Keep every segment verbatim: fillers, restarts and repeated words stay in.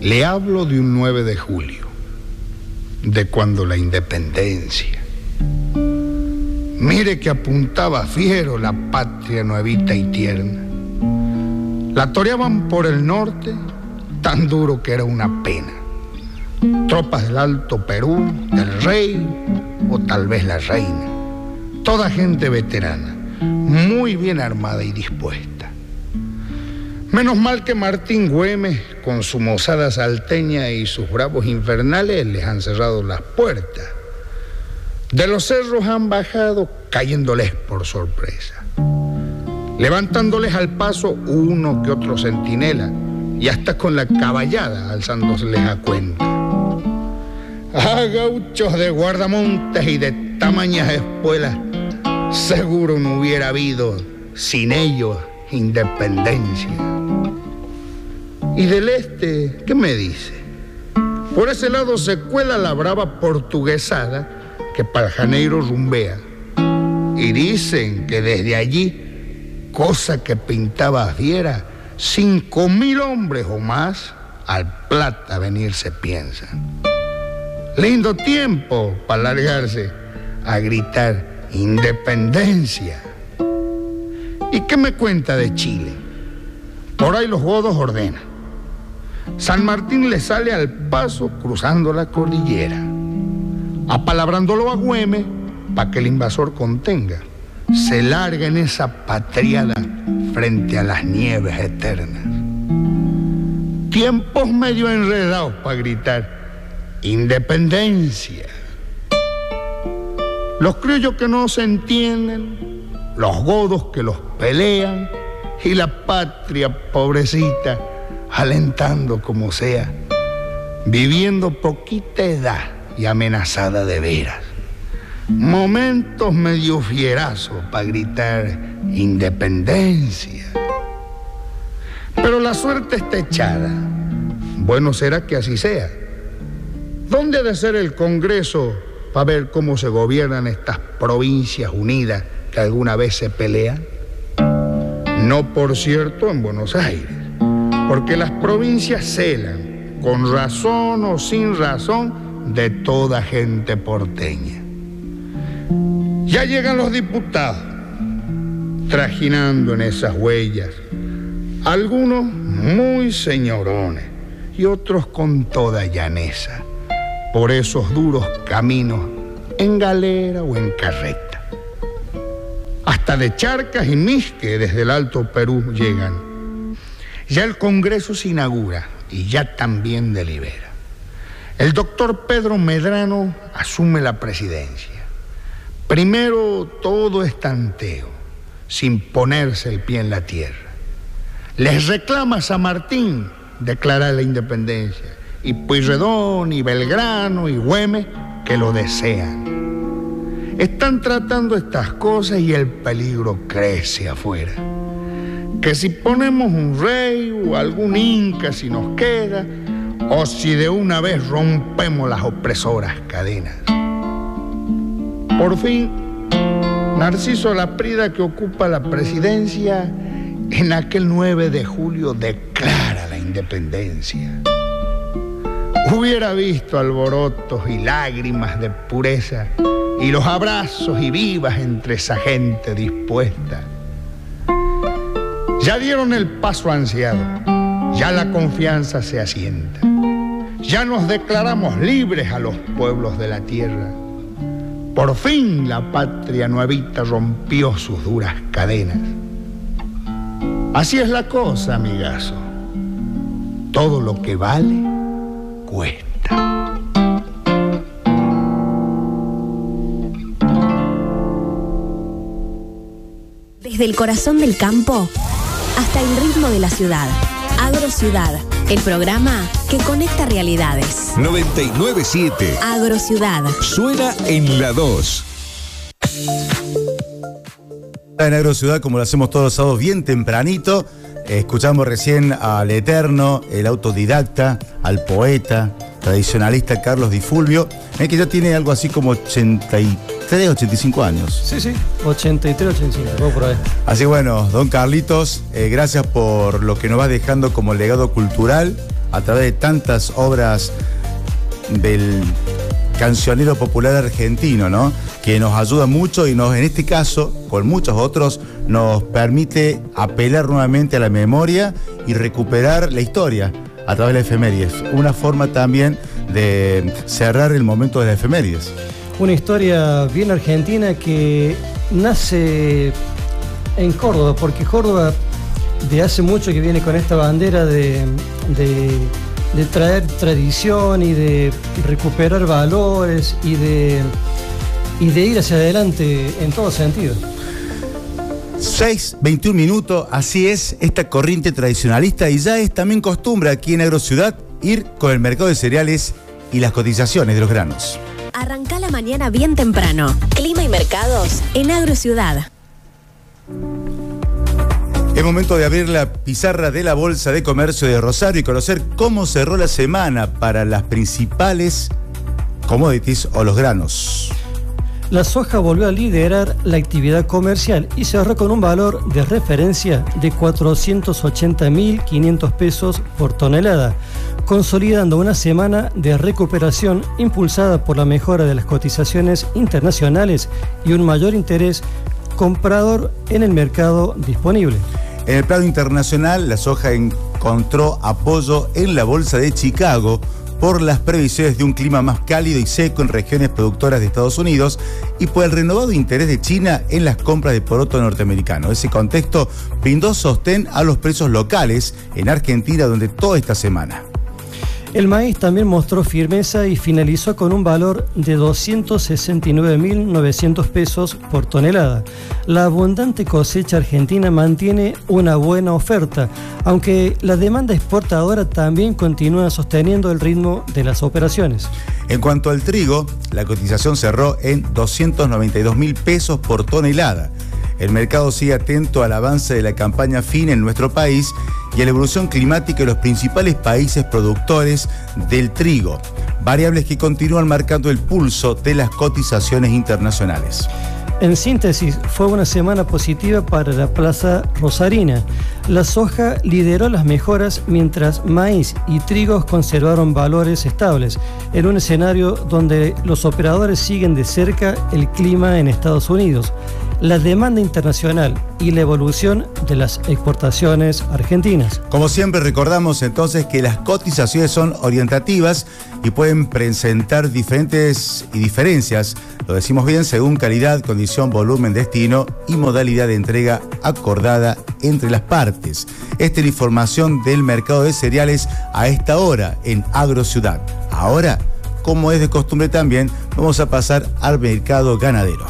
Le hablo de un nueve de julio, de cuando la independencia. Mire que apuntaba fiero la patria nuevita y tierna. La toreaban por el norte, tan duro que era una pena. Tropas del Alto Perú, del rey o tal vez la reina. Toda gente veterana, muy bien armada y dispuesta. Menos mal que Martín Güemes, con su mozada salteña y sus bravos infernales, les han cerrado las puertas. De los cerros han bajado cayéndoles por sorpresa, levantándoles al paso uno que otro centinela y hasta con la caballada alzándoseles a cuenta. Ah, gauchos de guardamontes y de tamañas espuelas, seguro no hubiera habido sin ellos independencia. Y del este, ¿qué me dice? Por ese lado se cuela la brava portuguesada que para Janeiro rumbea. Y dicen que desde allí, cosa que pintaba fiera, cinco mil hombres o más al Plata venirse piensan. Lindo tiempo para largarse a gritar independencia. ¿Y qué me cuenta de Chile? Por ahí los godos ordenan. San Martín le sale al paso cruzando la cordillera, apalabrándolo a Güemes para que el invasor contenga. Se larga en esa patriada frente a las nieves eternas. Tiempos medio enredados para gritar independencia. Los criollos que no se entienden, los godos que los pelean y la patria pobrecita alentando como sea, viviendo poquita edad y amenazada de veras. Momentos medio fierazos para gritar independencia. Pero la suerte está echada. Bueno será que así sea. ¿Dónde ha de ser el Congreso para ver cómo se gobiernan estas provincias unidas que alguna vez se pelean? No, por cierto, en Buenos Aires, porque las provincias celan, con razón o sin razón, de toda gente porteña. Ya llegan los diputados, trajinando en esas huellas, algunos muy señorones y otros con toda llaneza, por esos duros caminos en galera o en carreta. Hasta de Charcas y Misque desde el Alto Perú llegan. Ya el Congreso se inaugura y ya también delibera. El doctor Pedro Medrano asume la presidencia. Primero todo es tanteo, sin ponerse el pie en la tierra. Les reclama a San Martín declarar la independencia, y Pueyrredón, y Belgrano, y Güemes, que lo desean. Están tratando estas cosas y el peligro crece afuera. Que si ponemos un rey o algún inca si nos queda, o si de una vez rompemos las opresoras cadenas. Por fin, Narciso Laprida, que ocupa la presidencia, en aquel nueve de julio declara la independencia. Hubiera visto alborotos y lágrimas de pureza y los abrazos y vivas entre esa gente dispuesta. Ya dieron el paso ansiado, ya la confianza se asienta, ya nos declaramos libres a los pueblos de la tierra. Por fin la patria nuevita rompió sus duras cadenas. Así es la cosa, amigazo. Todo lo que vale, cuesta. Desde el corazón del campo hasta el ritmo de la ciudad. Agrociudad, el programa que conecta realidades. noventa y nueve punto siete. Agrociudad. Suena en la dos. En Agrociudad, como lo hacemos todos los sábados bien tempranito, eh, escuchamos recién al eterno, el autodidacta, al poeta, tradicionalista Carlos Di Fulvio, eh, que ya tiene algo así como ochenta y tres, ochenta y cinco años. Sí, sí, ochenta y tres, ochenta y cinco, vamos por ahí. Así bueno, don Carlitos, eh, gracias por lo que nos va dejando como legado cultural a través de tantas obras del cancionero popular argentino, ¿no? Que nos ayuda mucho y nos, en este caso, con muchos otros, nos permite apelar nuevamente a la memoria y recuperar la historia a través de las efemérides. Una forma también de cerrar el momento de las efemérides. Una historia bien argentina que nace en Córdoba, porque Córdoba de hace mucho que viene con esta bandera de, de, de traer tradición y de recuperar valores y de, y de ir hacia adelante en todo sentido. seis, veintiún minutos, así es esta corriente tradicionalista, y ya es también costumbre aquí en Agrociudad ir con el mercado de cereales y las cotizaciones de los granos. Arrancá la mañana bien temprano. Clima y mercados en Agrociudad. Es momento de abrir la pizarra de la Bolsa de Comercio de Rosario y conocer cómo cerró la semana para las principales commodities o los granos. La soja volvió a liderar la actividad comercial y cerró con un valor de referencia de cuatrocientos ochenta mil quinientos pesos por tonelada, consolidando una semana de recuperación impulsada por la mejora de las cotizaciones internacionales y un mayor interés comprador en el mercado disponible. En el plano internacional, la soja encontró apoyo en la Bolsa de Chicago por las previsiones de un clima más cálido y seco en regiones productoras de Estados Unidos y por el renovado interés de China en las compras de poroto norteamericano. Ese contexto brindó sostén a los precios locales en Argentina durante toda esta semana. El maíz también mostró firmeza y finalizó con un valor de doscientos sesenta y nueve mil novecientos pesos por tonelada. La abundante cosecha argentina mantiene una buena oferta, aunque la demanda exportadora también continúa sosteniendo el ritmo de las operaciones. En cuanto al trigo, la cotización cerró en doscientos noventa y dos mil pesos por tonelada. El mercado sigue atento al avance de la campaña fina en nuestro país y a la evolución climática de los principales países productores del trigo, variables que continúan marcando el pulso de las cotizaciones internacionales. En síntesis, fue una semana positiva para la plaza rosarina. La soja lideró las mejoras mientras maíz y trigos conservaron valores estables, en un escenario donde los operadores siguen de cerca el clima en Estados Unidos, la demanda internacional y la evolución de las exportaciones argentinas. Como siempre, recordamos entonces que las cotizaciones son orientativas y pueden presentar diferentes y diferencias, lo decimos bien, según calidad, condición, volumen, destino y modalidad de entrega acordada entre las partes. Esta es la información del mercado de cereales a esta hora en Agrociudad. Ahora, como es de costumbre también, vamos a pasar al mercado ganadero.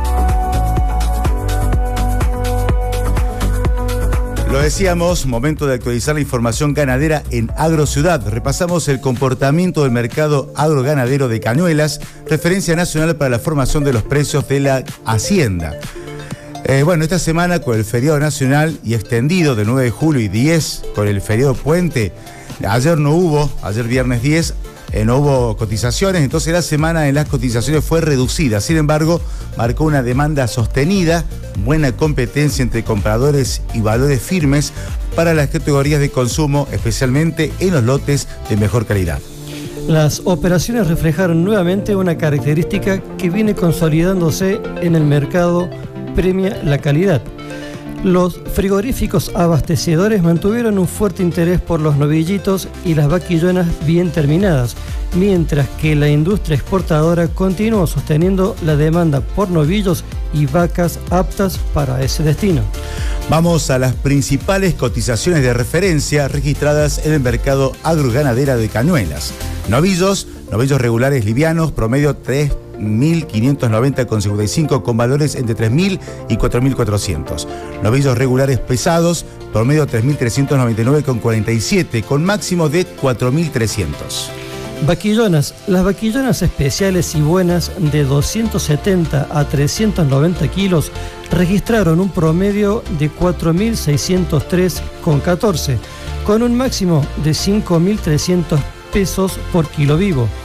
Lo decíamos, momento de actualizar la información ganadera en Agrociudad. Repasamos el comportamiento del mercado agroganadero de Cañuelas, referencia nacional para la formación de los precios de la hacienda. Eh, bueno, esta semana con el feriado nacional y extendido del nueve de julio y diez con el feriado puente, ayer no hubo, ayer viernes diez, Eh, no hubo cotizaciones, entonces la semana en las cotizaciones fue reducida. Sin embargo, marcó una demanda sostenida, buena competencia entre compradores y valores firmes para las categorías de consumo, especialmente en los lotes de mejor calidad. Las operaciones reflejaron nuevamente una característica que viene consolidándose en el mercado, premia la calidad. Los frigoríficos abastecedores mantuvieron un fuerte interés por los novillitos y las vaquillonas bien terminadas, mientras que la industria exportadora continuó sosteniendo la demanda por novillos y vacas aptas para ese destino. Vamos a las principales cotizaciones de referencia registradas en el mercado agroganadero de Cañuelas. Novillos, novillos regulares livianos, promedio tres mil quinientos noventa con cincuenta y cinco con valores entre tres mil y cuatro mil cuatrocientos. Novillos regulares pesados, promedio tres mil trescientos noventa y nueve con cuarenta y siete con máximo de cuatro mil trescientos. Vaquillonas. Las vaquillonas especiales y buenas de doscientos setenta a trescientos noventa kilos registraron un promedio de cuatro mil seiscientos tres con catorce, con un máximo de cinco mil trescientos pesos por kilo vivo.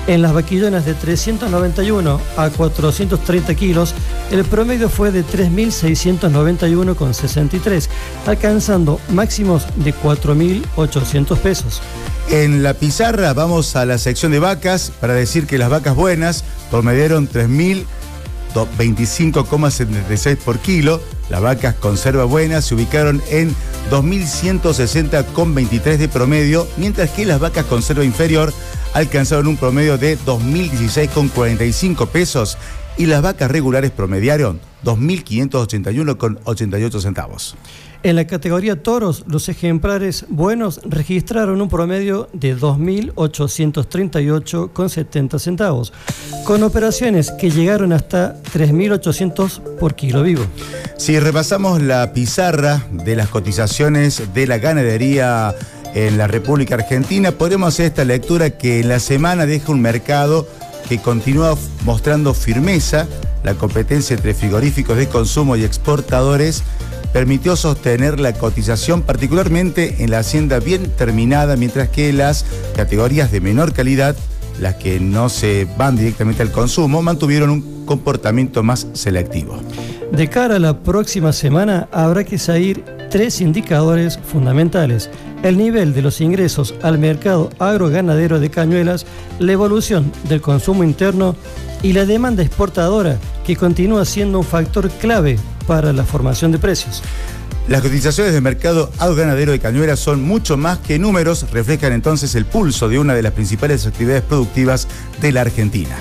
En las vaquillonas de trescientos noventa y uno a cuatrocientos treinta kilos, el promedio fue de tres mil seiscientos noventa y uno con sesenta y tres, alcanzando máximos de cuatro mil ochocientos pesos. En la pizarra vamos a la sección de vacas para decir que las vacas buenas promediaron tres mil veinticinco coma setenta y seis por kilo. Las vacas conserva buenas se ubicaron en dos mil ciento sesenta coma veintitrés de promedio, mientras que las vacas conserva inferior alcanzaron un promedio de dos mil dieciséis coma cuarenta y cinco pesos y las vacas regulares promediaron dos mil quinientos ochenta y uno coma ochenta y ocho centavos. En la categoría toros, los ejemplares buenos registraron un promedio de dos mil ochocientos treinta y ocho coma setenta centavos, con operaciones que llegaron hasta tres mil ochocientos por kilo vivo. Si repasamos la pizarra de las cotizaciones de la ganadería en la República Argentina, podremos hacer esta lectura que en la semana deja un mercado que continúa mostrando firmeza. La competencia entre frigoríficos de consumo y exportadores permitió sostener la cotización, particularmente en la hacienda bien terminada, mientras que las categorías de menor calidad, las que no se van directamente al consumo, mantuvieron un comportamiento más selectivo. De cara a la próxima semana habrá que seguir tres indicadores fundamentales: el nivel de los ingresos al mercado agroganadero de Cañuelas, la evolución del consumo interno y la demanda exportadora, que continúa siendo un factor clave para la formación de precios. Las cotizaciones del mercado agroganadero de Cañuelas son mucho más que números, reflejan entonces el pulso de una de las principales actividades productivas de la Argentina.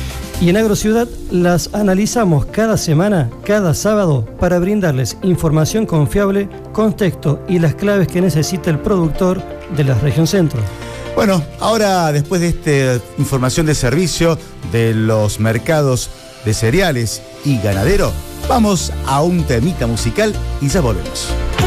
Y en AgroCiudad las analizamos cada semana, cada sábado, para brindarles información confiable, contexto y las claves que necesita el productor de la región centro. Bueno, ahora después de esta información de servicio de los mercados de cereales y ganadero, vamos a un temita musical y ya volvemos.